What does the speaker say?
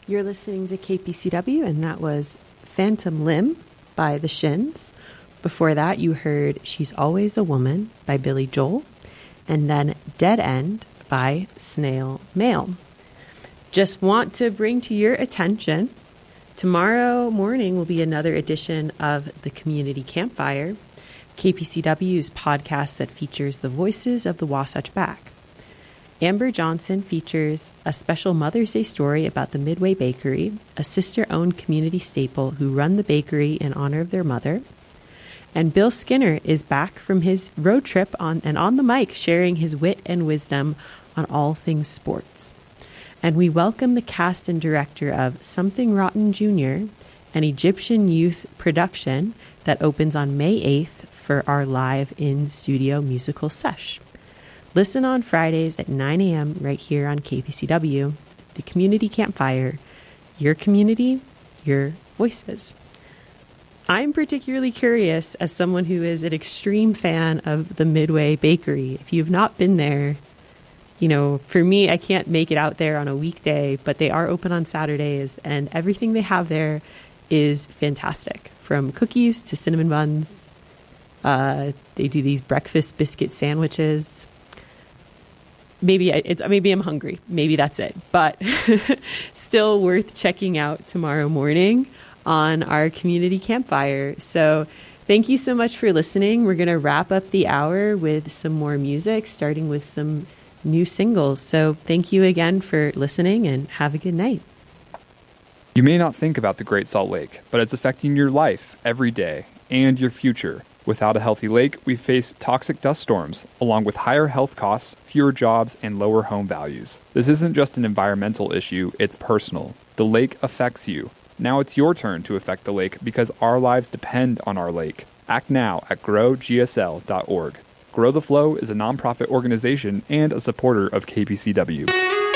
You're listening to KPCW, and that was Phantom Limb by The Shins. Before that, you heard She's Always a Woman by Billy Joel, and then Dead End by Snail Mail. Just want to bring to your attention, tomorrow morning will be another edition of the Community Campfire, KPCW's podcast that features the voices of the Wasatch Back. Amber Johnson features a special Mother's Day story about the Midway Bakery, a sister-owned community staple who run the bakery in honor of their mother. And Bill Skinner is back from his road trip on the mic, sharing his wit and wisdom on all things sports. And we welcome the cast and director of Something Rotten Jr., an Egyptian youth production that opens on May 8th for our live in-studio musical sesh. Listen on Fridays at 9 a.m. right here on KPCW, the Community Campfire, your community, your voices. I'm particularly curious as someone who is an extreme fan of the Midway Bakery. If you've not been there, for me, I can't make it out there on a weekday, but they are open on Saturdays, and everything they have there is fantastic, from cookies to cinnamon buns. They do these breakfast biscuit sandwiches. Maybe I'm hungry. Maybe that's it. But still worth checking out tomorrow morning on our Community Campfire. So thank you so much for listening. We're going to wrap up the hour with some more music, starting with some new singles. So thank you again for listening, and have a good night. You may not think about the Great Salt Lake, but it's affecting your life every day and your future. Without a healthy lake, we face toxic dust storms, along with higher health costs, fewer jobs, and lower home values. This isn't just an environmental issue, it's personal. The lake affects you. Now it's your turn to affect the lake because our lives depend on our lake. Act now at growgsl.org. Grow the Flow is a nonprofit organization and a supporter of KPCW.